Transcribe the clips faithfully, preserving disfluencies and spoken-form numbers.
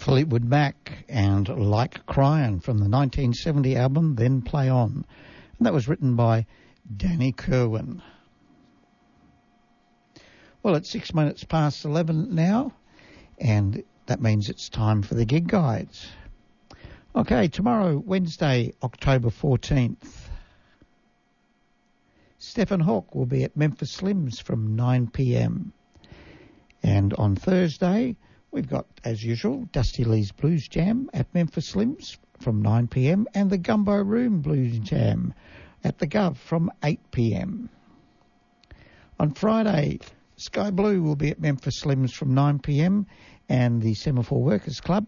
Fleetwood Mac and Like Cryin' from the nineteen seventy album Then Play On. And that was written by Danny Kerwin. Well, it's six minutes past eleven now, and that means it's time for the gig guides. Okay, tomorrow, Wednesday, October fourteenth, Stephen Hawke will be at Memphis Slims from nine p.m. And on Thursday, we've got, as usual, Dusty Lee's Blues Jam at Memphis Slims from nine p.m. and the Gumbo Room Blues Jam at the Gov from eight p.m. On Friday, Sky Blue will be at Memphis Slims from nine p.m. and the Semaphore Workers Club.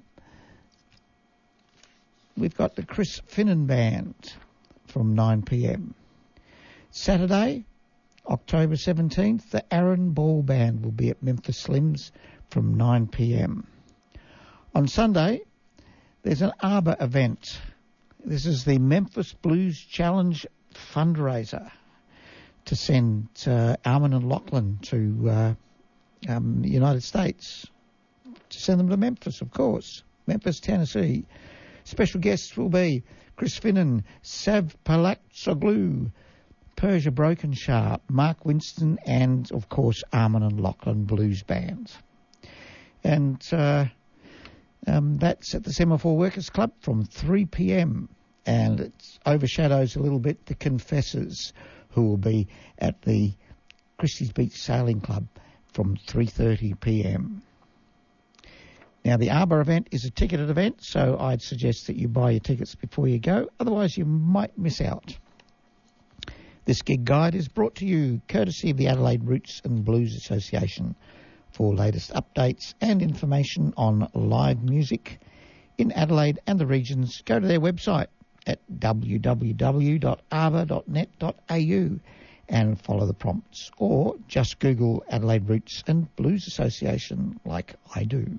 We've got the Chris Finnan Band from nine p.m. Saturday, October seventeenth, the Aaron Ball Band will be at Memphis Slims from nine p.m. On Sunday, there's an Arbor event. This is the Memphis Blues Challenge fundraiser to send uh, Armin and Lachlan to uh, um, the United States, to send them to Memphis, of course, Memphis, Tennessee. Special guests will be Chris Finnan, Sav Palatsoglu, Persia Broken Sharp, Mark Winston, and, of course, Armin and Lachlan Blues Band. And uh, um, that's at the Semaphore Workers Club from three p.m. And it overshadows a little bit the Confessors, who will be at the Christie's Beach Sailing Club from three thirty p.m. Now, the Arbor event is a ticketed event, so I'd suggest that you buy your tickets before you go. Otherwise, you might miss out. This gig guide is brought to you courtesy of the Adelaide Roots and Blues Association. For latest updates and information on live music in Adelaide and the regions, go to their website at w w w dot arbor dot net dot a u and follow the prompts, or just Google Adelaide Roots and Blues Association like I do.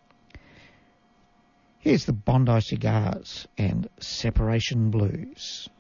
Here's the Bondi Cigars and Separation Blues.